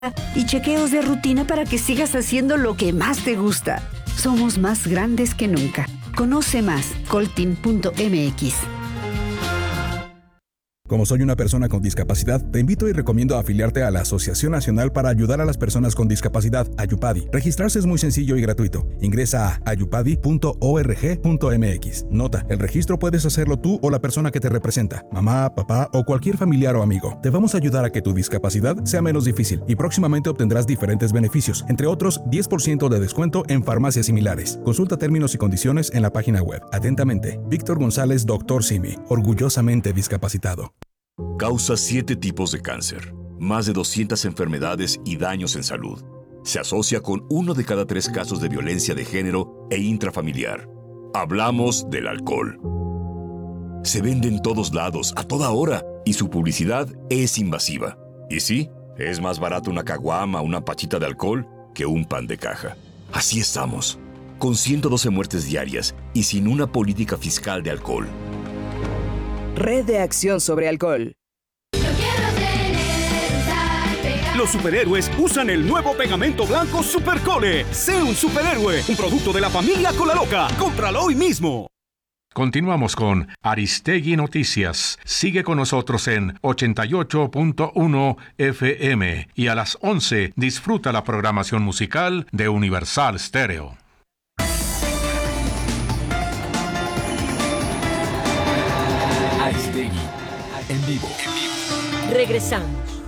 y chequeos de rutina para que sigas haciendo lo que más te gusta. Somos más grandes que nunca. Conoce más, coltin.mx. Como soy una persona con discapacidad, te invito y recomiendo afiliarte a la Asociación Nacional para Ayudar a las Personas con Discapacidad, Ayupadi. Registrarse es muy sencillo y gratuito. Ingresa a ayupadi.org.mx. Nota, el registro puedes hacerlo tú o la persona que te representa, mamá, papá o cualquier familiar o amigo. Te vamos a ayudar a que tu discapacidad sea menos difícil y próximamente obtendrás diferentes beneficios, entre otros 10% de descuento en farmacias similares. Consulta términos y condiciones en la página web. Atentamente, Víctor González, Dr. Simi, orgullosamente discapacitado. Causa 7 tipos de cáncer, más de 200 enfermedades y daños en salud. Se asocia con 1 de cada 3 casos de violencia de género e intrafamiliar. Hablamos del alcohol. Se vende en todos lados, a toda hora, y su publicidad es invasiva. Y sí, es más barato una caguama o una pachita de alcohol que un pan de caja. Así estamos, con 112 muertes diarias y sin una política fiscal de alcohol. Red de Acción sobre Alcohol. Los superhéroes usan el nuevo pegamento blanco Supercole. Sé un superhéroe, un producto de la familia Colaloca. ¡Cómpralo hoy mismo! Continuamos con Aristegui Noticias. Sigue con nosotros en 88.1 FM y a las 11 disfruta la programación musical de Universal Stereo. Aristegui, en vivo. Regresamos.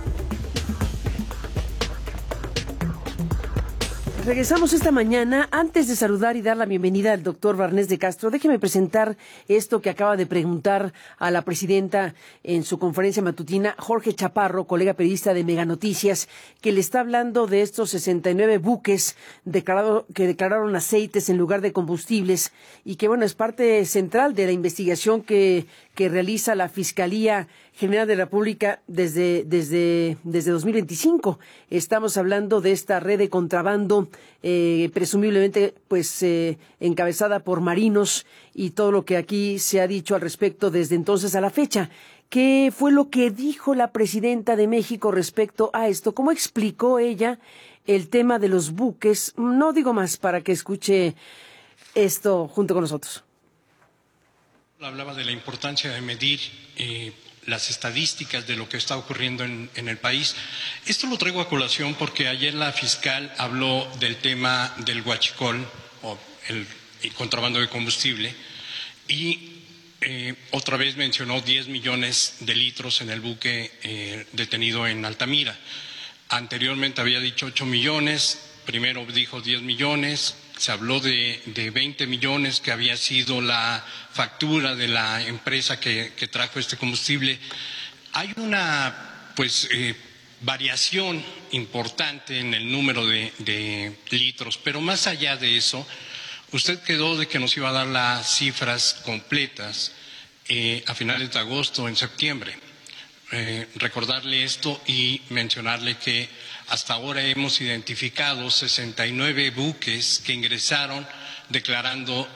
Regresamos esta mañana. Antes de saludar y dar la bienvenida al doctor Barnés de Castro, déjeme presentar esto que acaba de preguntar a la presidenta en su conferencia matutina, Jorge Chaparro, colega periodista de Mega Noticias, que le está hablando de estos 69 buques que declararon aceites en lugar de combustibles y que, bueno, es parte central de la investigación que realiza la Fiscalía General de la República desde 2025. Estamos hablando de esta red de contrabando, presumiblemente encabezada por marinos, y todo lo que aquí se ha dicho al respecto desde entonces a la fecha. ¿Qué fue lo que dijo la presidenta de México respecto a esto? ¿Cómo explicó ella el tema de los buques? No digo más para que escuche esto junto con nosotros. Hablaba de la importancia de medir las estadísticas de lo que está ocurriendo en el país. Esto lo traigo a colación porque ayer la fiscal habló del tema del huachicol o el contrabando de combustible y otra vez mencionó 10 millones de litros en el buque detenido en Altamira. Anteriormente había dicho 8 millones, primero dijo 10 millones, se habló de 20 millones que había sido la factura de la empresa que trajo este combustible. Hay una variación importante en el número de litros, pero más allá de eso, usted quedó de que nos iba a dar las cifras completas a finales de agosto, en septiembre. Recordarle esto y mencionarle que hasta ahora hemos identificado 69 buques que ingresaron declarando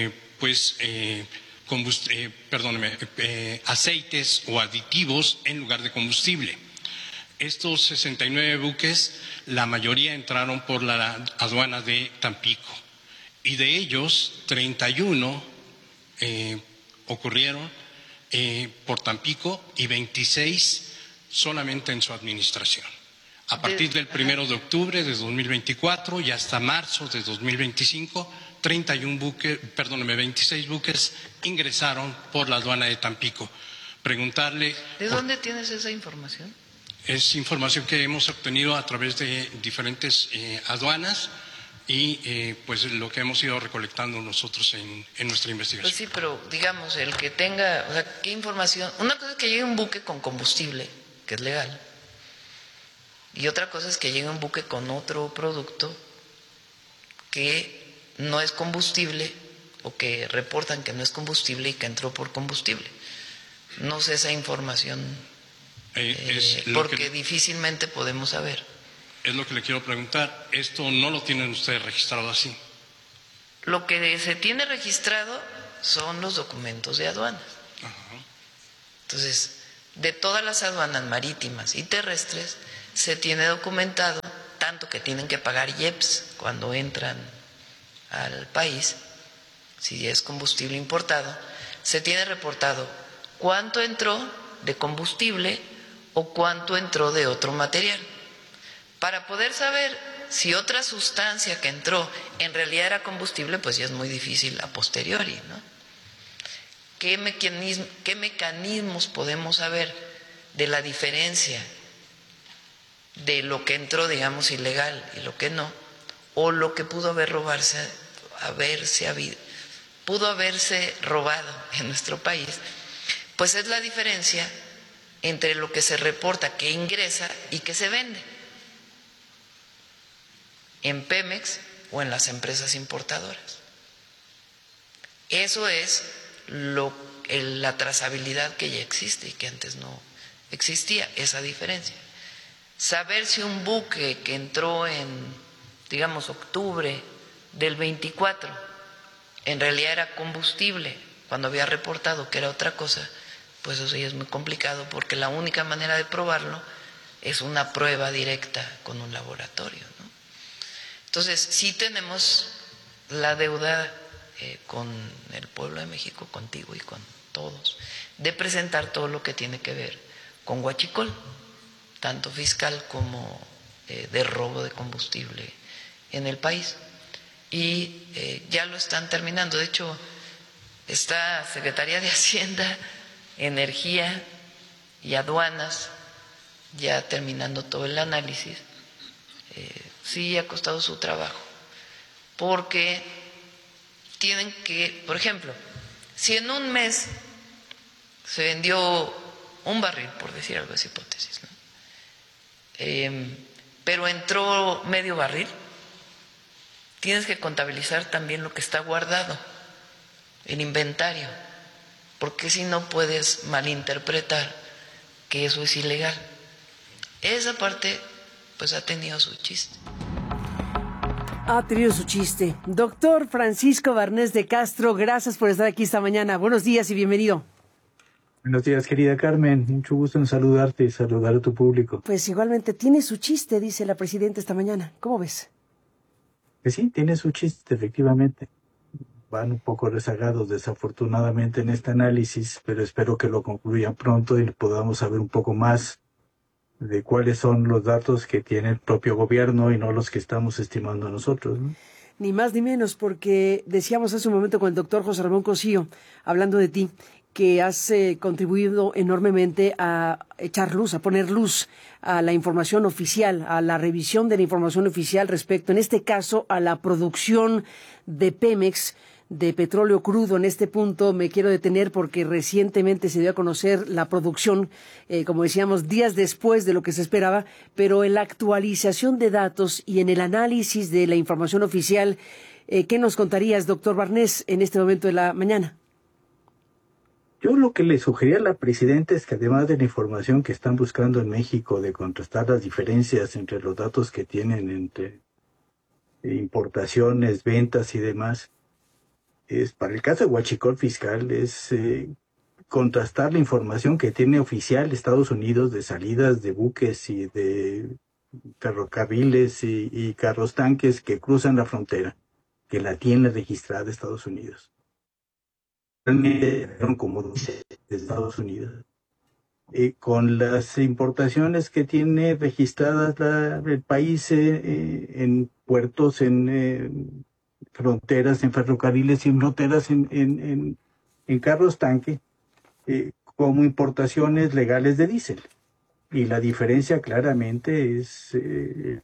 aceites o aditivos en lugar de combustible. Estos 69 buques, la mayoría entraron por la aduana de Tampico y de ellos 31 ocurrieron por Tampico y 26 solamente en su administración. A partir del 1 de octubre de 2024 y hasta marzo de 2025, 26 buques ingresaron por la aduana de Tampico. Preguntarle... ¿De dónde tienes esa información? Es información que hemos obtenido a través de diferentes aduanas y lo que hemos ido recolectando nosotros en nuestra investigación. Pues sí, pero digamos, el que tenga, o sea, ¿qué información? Una cosa es que llegue un buque con combustible, que es legal, y otra cosa es que llegue un buque con otro producto que no es combustible o que reportan que no es combustible y que entró por combustible. No sé esa información porque difícilmente podemos saber. Es lo que le quiero preguntar. Esto no lo tienen ustedes registrado así. Lo que se tiene registrado son los documentos de aduanas. Entonces, de todas las aduanas marítimas y terrestres, se tiene documentado tanto que tienen que pagar IEPS cuando entran al país, si es combustible importado, se tiene reportado cuánto entró de combustible o cuánto entró de otro material, para poder saber si otra sustancia que entró en realidad era combustible, pues ya es muy difícil a posteriori, ¿no? ¿Qué mecanismos podemos saber de la diferencia de lo que entró, digamos, ilegal y lo que no, o lo que pudo haberse robado en nuestro país? Pues es la diferencia entre lo que se reporta que ingresa y que se vende en Pemex o en las empresas importadoras. Eso es la trazabilidad que ya existe y que antes no existía, esa diferencia. Saber si un buque que entró en, digamos, octubre del 24, en realidad era combustible, cuando había reportado que era otra cosa, pues eso ya es muy complicado, porque la única manera de probarlo es una prueba directa con un laboratorio, ¿no? Entonces, sí tenemos la deuda con el pueblo de México, contigo y con todos, de presentar todo lo que tiene que ver con huachicol, tanto fiscal como de robo de combustible en el país. Y ya lo están terminando. De hecho, está Secretaría de Hacienda, Energía y Aduanas ya terminando todo el análisis. Sí ha costado su trabajo, porque tienen que, por ejemplo, si en un mes se vendió un barril, por decir algo, es hipótesis, ¿no? Pero entró medio barril, tienes que contabilizar también lo que está guardado, el inventario, porque si no puedes malinterpretar que eso es ilegal. Esa parte pues ha tenido su chiste. Ha tenido su chiste. Doctor Francisco Barnés de Castro, gracias por estar aquí esta mañana. Buenos días y bienvenido. Buenos días, querida Carmen. Mucho gusto en saludarte y saludar a tu público. Pues igualmente tiene su chiste, dice la presidenta esta mañana. ¿Cómo ves? Pues sí, tiene su chiste, efectivamente. Van un poco rezagados, desafortunadamente, en este análisis, pero espero que lo concluyan pronto y podamos saber un poco más de cuáles son los datos que tiene el propio gobierno y no los que estamos estimando nosotros, ¿no? Ni más ni menos, porque decíamos hace un momento con el doctor José Ramón Cosío, hablando de ti, que has contribuido enormemente a echar luz, a poner luz a la información oficial, a la revisión de la información oficial respecto, en este caso, a la producción de Pemex, de petróleo crudo. En este punto me quiero detener porque recientemente se dio a conocer la producción, como decíamos, días después de lo que se esperaba, pero en la actualización de datos y en el análisis de la información oficial, ¿qué nos contarías, doctor Barnés, en este momento de la mañana? Yo lo que le sugería a la presidenta es que además de la información que están buscando en México de contrastar las diferencias entre los datos que tienen entre importaciones, ventas y demás, para el caso de huachicol fiscal es contrastar la información que tiene oficial Estados Unidos de salidas de buques y de ferrocarriles y carros tanques que cruzan la frontera, que la tiene registrada Estados Unidos. Realmente fueron como de Estados Unidos. Con las importaciones que tiene registradas el país en puertos, en fronteras, en ferrocarriles y en fronteras en carros tanque, como importaciones legales de diésel. Y la diferencia claramente es el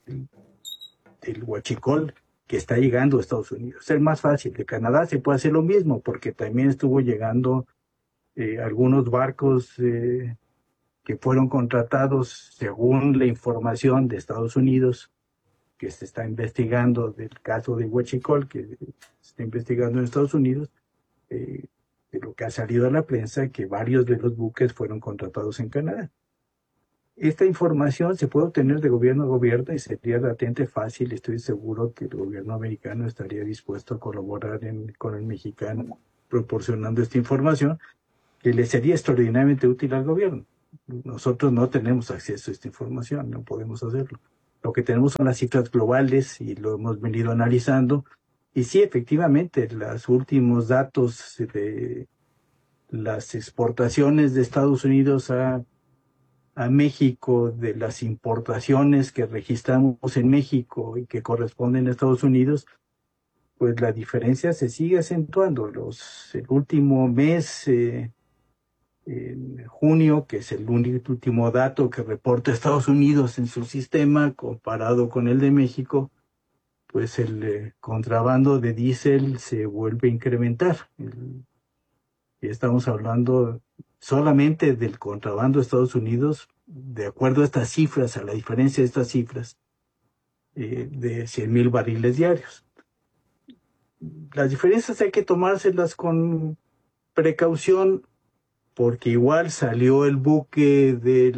huachicol que está llegando a Estados Unidos. Es más fácil. De Canadá se puede hacer lo mismo, porque también estuvo llegando algunos barcos que fueron contratados según la información de Estados Unidos, que se está investigando del caso de huachicol, que se está investigando en Estados Unidos, de lo que ha salido a la prensa, que varios de los buques fueron contratados en Canadá. Esta información se puede obtener de gobierno a gobierno y sería relativamente fácil. Estoy seguro que el gobierno americano estaría dispuesto a colaborar con el mexicano proporcionando esta información, que le sería extraordinariamente útil al gobierno. nosotros no tenemos acceso a esta información, no podemos hacerlo. Lo que tenemos son las cifras globales y lo hemos venido analizando. Y sí, efectivamente, los últimos datos de las exportaciones de Estados Unidos a México, de las importaciones que registramos en México y que corresponden a Estados Unidos, pues la diferencia se sigue acentuando. El último mes, en junio, que es el último dato que reporta Estados Unidos en su sistema comparado con el de México, pues el contrabando de diésel se vuelve a incrementar. Y estamos hablando solamente del contrabando de Estados Unidos, de acuerdo a estas cifras, a la diferencia de estas cifras, de 100,000 barriles diarios. Las diferencias hay que tomárselas con precaución, porque igual salió el buque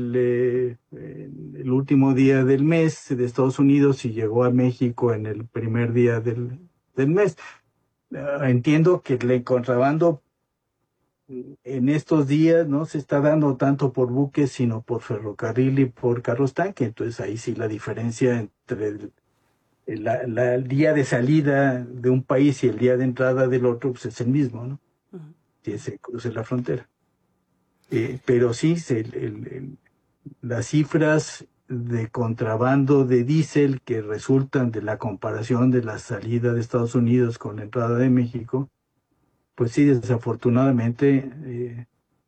el último día del mes de Estados Unidos y llegó a México en el primer día del mes. Entiendo que el contrabando en estos días no se está dando tanto por buques, sino por ferrocarril y por carros tanque. Entonces ahí sí la diferencia entre el día de salida de un país y el día de entrada del otro, pues es el mismo, ¿no? Si se cruza la frontera. Pero sí, las cifras de contrabando de diésel que resultan de la comparación de la salida de Estados Unidos con la entrada de México, pues sí, desafortunadamente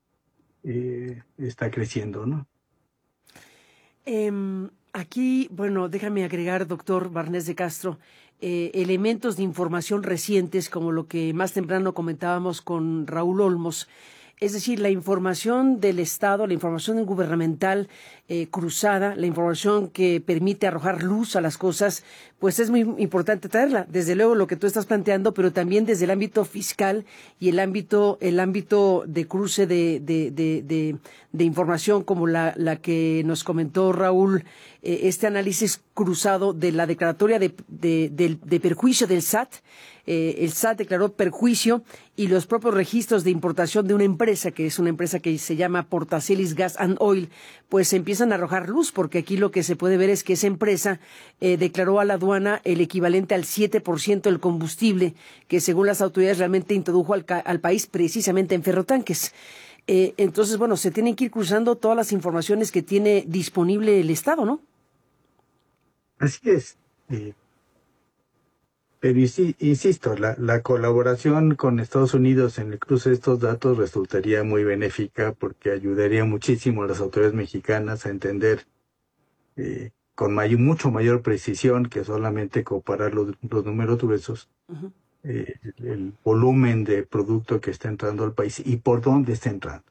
está creciendo, ¿no? Aquí, bueno, déjame agregar, doctor Barnés de Castro, elementos de información recientes, como lo que más temprano comentábamos con Raúl Olmos. Es decir, la información del Estado, la información gubernamental cruzada, la información que permite arrojar luz a las cosas, pues es muy importante traerla. Desde luego lo que tú estás planteando, pero también desde el ámbito fiscal y el ámbito de cruce de información como la que nos comentó Raúl, este análisis cruzado de la declaratoria de perjuicio del SAT. El SAT declaró perjuicio y los propios registros de importación de una empresa, que es una empresa que se llama Portacelis Gas and Oil, pues empiezan a arrojar luz, porque aquí lo que se puede ver es que esa empresa declaró a la aduana el equivalente al 7% del combustible que según las autoridades realmente introdujo al país precisamente en ferrotanques. Entonces, bueno, se tienen que ir cruzando todas las informaciones que tiene disponible el Estado, ¿no? Así es. Pero insisto, la colaboración con Estados Unidos en el cruce de estos datos resultaría muy benéfica, porque ayudaría muchísimo a las autoridades mexicanas a entender con mucho mayor precisión que solamente comparar los números gruesos, el volumen de producto que está entrando al país y por dónde está entrando.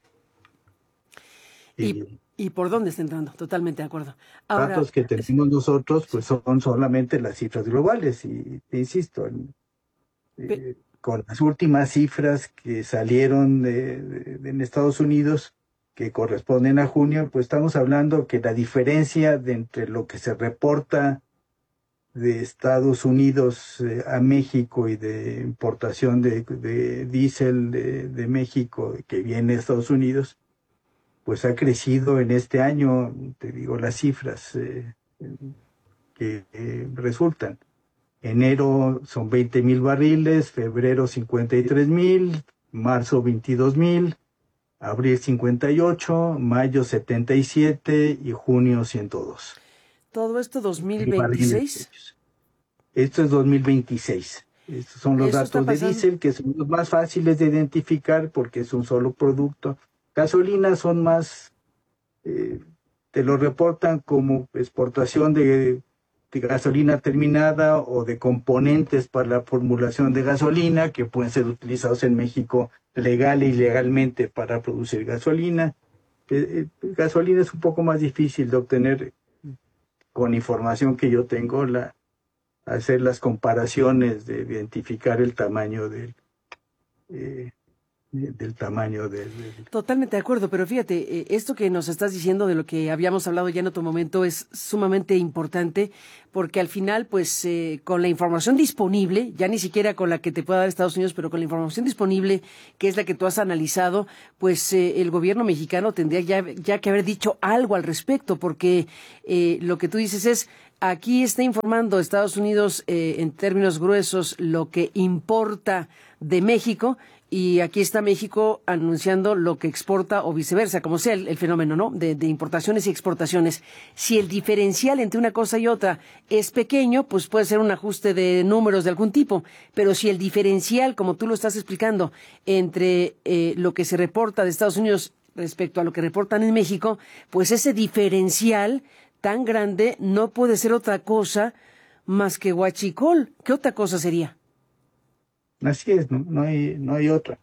Y por dónde está entrando, totalmente de acuerdo. Ahora, datos que tenemos nosotros pues son solamente las cifras globales y te insisto, con las últimas cifras que salieron en Estados Unidos que corresponden a junio, pues estamos hablando que la diferencia entre lo que se reporta de Estados Unidos a México y de importación de diésel de México que viene de Estados Unidos, pues ha crecido en este año, te digo las cifras que resultan. Enero son 20,000 barriles, febrero 53,000, marzo 22,000, abril 58, mayo 77 y junio 102. ¿Todo esto 2026? Esto es 2026. Estos son los datos de diésel, que son los más fáciles de identificar porque es un solo producto. Gasolinas son más, te lo reportan como exportación de gasolina terminada o de componentes para la formulación de gasolina que pueden ser utilizados en México legal e ilegalmente para producir gasolina. Gasolina es un poco más difícil de obtener con información que yo tengo, hacer las comparaciones de identificar el tamaño del tamaño Totalmente de acuerdo, pero fíjate, esto que nos estás diciendo de lo que habíamos hablado ya en otro momento es sumamente importante, porque al final, pues, con la información disponible, ya ni siquiera con la que te pueda dar Estados Unidos, pero con la información disponible, que es la que tú has analizado, pues el gobierno mexicano tendría ya que haber dicho algo al respecto, porque lo que tú dices es, aquí está informando Estados Unidos en términos gruesos lo que importa de México, y aquí está México anunciando lo que exporta o viceversa, como sea el fenómeno, ¿no? De importaciones y exportaciones. Si el diferencial entre una cosa y otra es pequeño, pues puede ser un ajuste de números de algún tipo. Pero si el diferencial, como tú lo estás explicando, entre lo que se reporta de Estados Unidos respecto a lo que reportan en México, pues ese diferencial tan grande no puede ser otra cosa más que huachicol. ¿Qué otra cosa sería? Así es, no hay otra.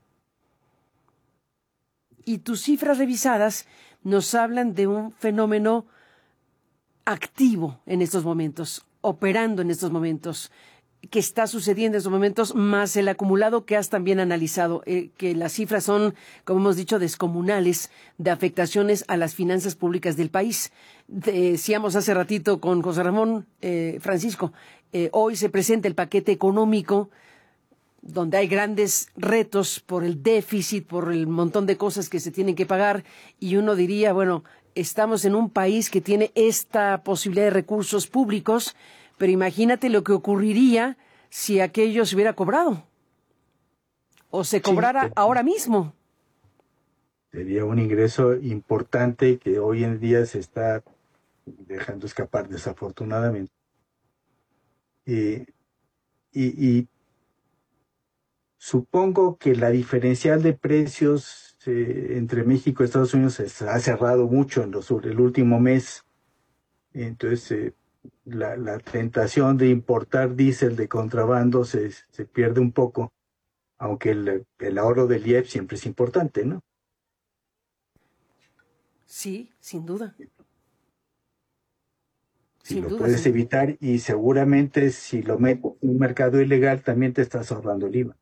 Y tus cifras revisadas nos hablan de un fenómeno activo en estos momentos, operando en estos momentos, que está sucediendo en estos momentos, más el acumulado que has también analizado, que las cifras son, como hemos dicho, descomunales de afectaciones a las finanzas públicas del país. Decíamos hace ratito con José Ramón Francisco, hoy se presenta el paquete económico, donde hay grandes retos por el déficit, por el montón de cosas que se tienen que pagar, y uno diría, bueno, estamos en un país que tiene esta posibilidad de recursos públicos, pero imagínate lo que ocurriría si aquello se hubiera cobrado, o se cobrara ahora mismo. Sería un ingreso importante que hoy en día se está dejando escapar desafortunadamente. Y supongo que la diferencial de precios entre México y Estados Unidos se ha cerrado mucho en el último mes. Entonces, la tentación de importar diésel de contrabando se pierde un poco, aunque el ahorro del IEPS siempre es importante, ¿no? Sí, sin duda. Si lo puedes evitar, y seguramente si lo metes en un mercado ilegal también te estás ahorrando el IVA.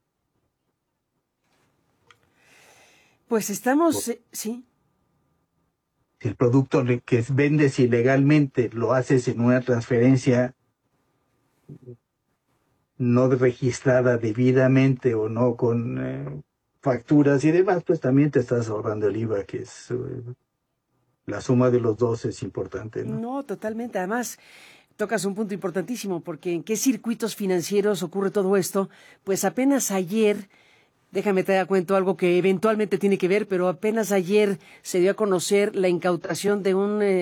Pues estamos, sí. Si el producto que vendes ilegalmente lo haces en una transferencia no registrada debidamente o no con facturas y demás, pues también te estás ahorrando el IVA, que es la suma de los dos es importante, ¿no? No, totalmente. Además, tocas un punto importantísimo, porque ¿en qué circuitos financieros ocurre todo esto? Pues apenas ayer, déjame te dar cuenta algo que eventualmente tiene que ver, pero apenas ayer se dio a conocer la incautación de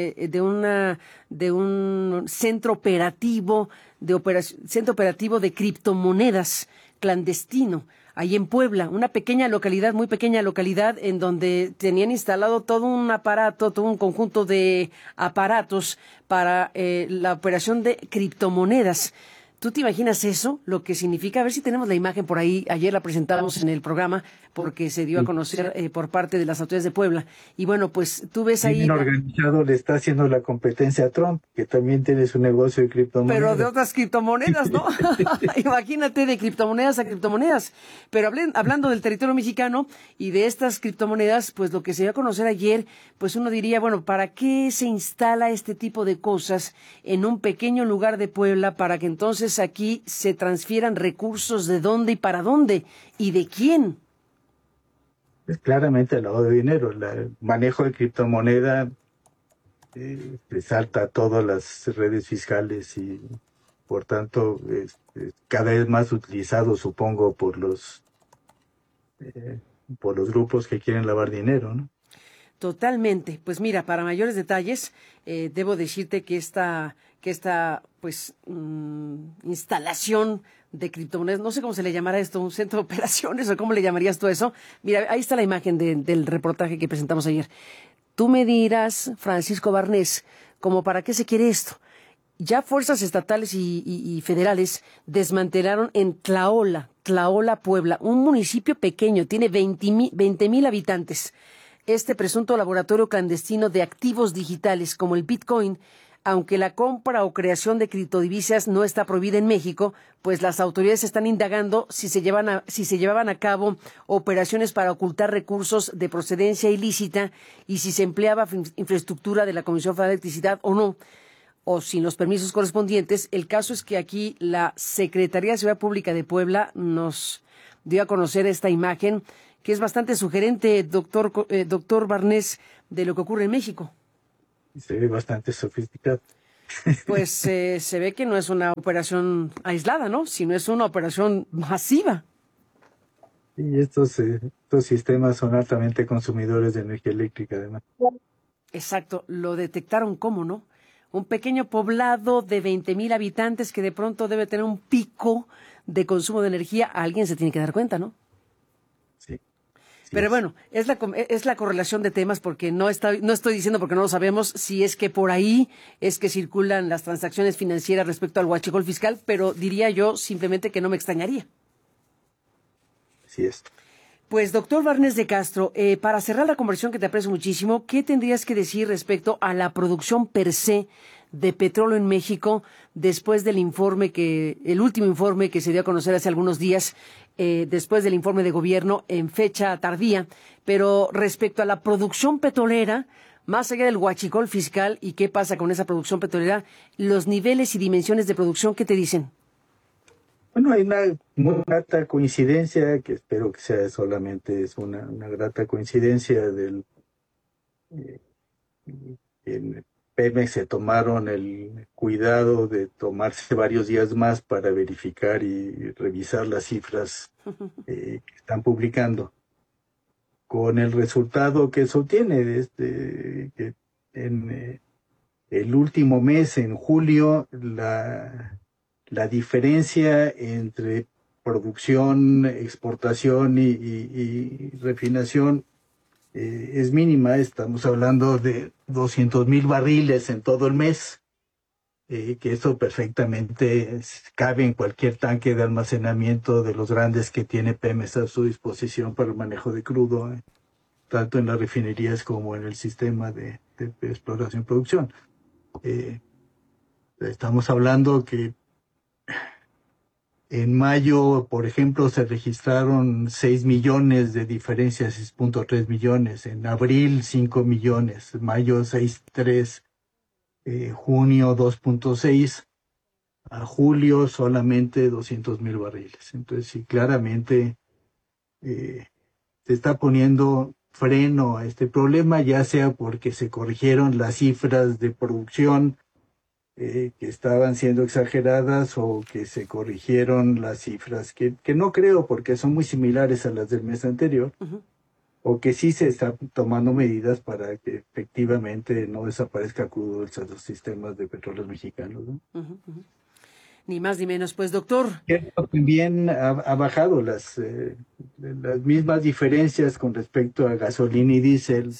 un centro operativo de criptomonedas clandestino, ahí en Puebla, una pequeña localidad, muy pequeña localidad, en donde tenían instalado todo un aparato, todo un conjunto de aparatos para la operación de criptomonedas. ¿Tú te imaginas eso? Lo que significa, a ver si tenemos la imagen por ahí, ayer la presentamos en el programa, porque se dio a conocer por parte de las autoridades de Puebla. Y bueno, pues tú ves ahí... El organizado le está haciendo la competencia a Trump, que también tiene su negocio de criptomonedas. Pero de otras criptomonedas, ¿no? Imagínate, de criptomonedas a criptomonedas. Pero hablando del territorio mexicano y de estas criptomonedas, pues lo que se dio a conocer ayer, pues uno diría, bueno, ¿para qué se instala este tipo de cosas en un pequeño lugar de Puebla para que entonces aquí se transfieran recursos? ¿De dónde y para dónde? ¿Y de quién? Es claramente el lavado de dinero. El manejo de criptomoneda salta a todas las redes fiscales y por tanto cada vez más utilizado, supongo, por los grupos que quieren lavar dinero, ¿no? Totalmente. Pues mira, para mayores detalles, debo decirte que esta instalación de criptomonedas, no sé cómo se le llamará esto, un centro de operaciones, o cómo le llamarías tú eso. Mira, ahí está la imagen del reportaje que presentamos ayer. Tú me dirás, Francisco Barnés, ¿cómo para qué se quiere esto? Ya fuerzas estatales y federales desmantelaron en Tlaola, Puebla, un municipio pequeño, tiene 20,000 habitantes. Este presunto laboratorio clandestino de activos digitales como el Bitcoin aunque la compra o creación de criptodivisas no está prohibida en México, pues las autoridades están indagando si se llevaban a cabo operaciones para ocultar recursos de procedencia ilícita y si se empleaba infraestructura de la Comisión Federal de Electricidad o no, o sin los permisos correspondientes. El caso es que aquí la Secretaría de Seguridad Pública de Puebla nos dio a conocer esta imagen, que es bastante sugerente, doctor Barnés, de lo que ocurre en México. Se ve bastante sofisticado. Pues se ve que no es una operación aislada, ¿no? Sino es una operación masiva. Y estos sistemas son altamente consumidores de energía eléctrica, además. Exacto, lo detectaron como, ¿no? Un pequeño poblado de 20,000 habitantes que de pronto debe tener un pico de consumo de energía. Alguien se tiene que dar cuenta, ¿no? Sí. Pero bueno, es la correlación de temas, porque no estoy diciendo, porque no lo sabemos, si es que por ahí es que circulan las transacciones financieras respecto al huachicol fiscal, pero diría yo simplemente que no me extrañaría. Así es. Pues, doctor Barnés de Castro, para cerrar la conversación, que te aprecio muchísimo, ¿qué tendrías que decir respecto a la producción per se de petróleo en México después del el último informe que se dio a conocer hace algunos días, después del informe de gobierno en fecha tardía, pero respecto a la producción petrolera, más allá del huachicol fiscal y qué pasa con esa producción petrolera, los niveles y dimensiones de producción, ¿qué te dicen? Bueno, hay una muy grata coincidencia, que espero que sea solamente una grata coincidencia en Pemex se tomaron el cuidado de tomarse varios días más para verificar y revisar las cifras que están publicando, con el resultado que eso tiene, que en el último mes, en julio, la diferencia entre producción, exportación y refinación es mínima. Estamos hablando de 200,000 barriles en todo el mes, que eso perfectamente cabe en cualquier tanque de almacenamiento de los grandes que tiene Pemex a su disposición para el manejo de crudo, tanto en las refinerías como en el sistema de exploración y producción. Estamos hablando que en mayo, por ejemplo, se registraron 6 millones de diferencias, 6.3 millones. En abril, 5 millones. Mayo, 6.3. Junio, 2.6. A julio, solamente 200,000 barriles. Entonces, sí, claramente se está poniendo freno a este problema, ya sea porque se corrigieron las cifras de producción que estaban siendo exageradas, o que se corrigieron las cifras, que no creo, porque son muy similares a las del mes anterior, o que sí se están tomando medidas para que efectivamente no desaparezca crudo de los sistemas de petróleos mexicanos, ¿no? Ni más ni menos, pues, doctor. También ha bajado las mismas diferencias con respecto a gasolina y diésel,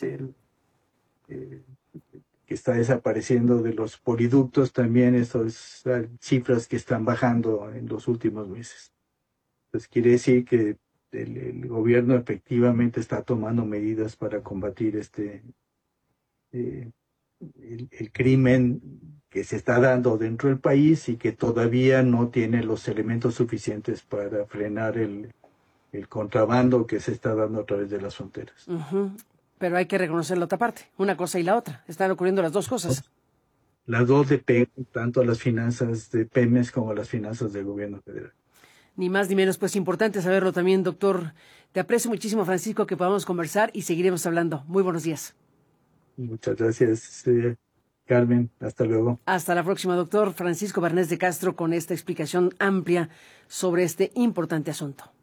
que está desapareciendo de los poliductos, también esas cifras que están bajando en los últimos meses. Entonces quiere decir que el gobierno efectivamente está tomando medidas para combatir el crimen que se está dando dentro del país, y que todavía no tiene los elementos suficientes para frenar el contrabando que se está dando a través de las fronteras. Pero hay que reconocer la otra parte, una cosa y la otra. Están ocurriendo las dos cosas. Las dos dependen tanto a las finanzas de Pemex como a las finanzas del gobierno federal. Ni más ni menos, pues importante saberlo también, doctor. Te aprecio muchísimo, Francisco, que podamos conversar y seguiremos hablando. Muy buenos días. Muchas gracias, Carmen. Hasta luego. Hasta la próxima, doctor Francisco Barnés de Castro, con esta explicación amplia sobre este importante asunto.